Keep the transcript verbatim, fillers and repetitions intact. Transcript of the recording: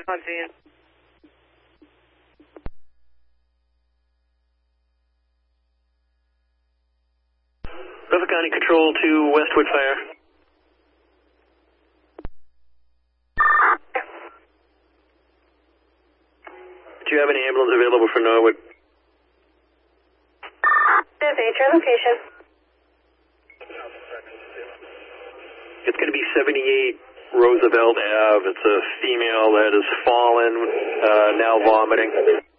Gene. Suffolk County Control to Westwood Fire. Do you have any ambulance available for Norwood? There's a location. It's going to be seventy-eight Roosevelt Avenue. It's a female that has fallen, uh, now vomiting.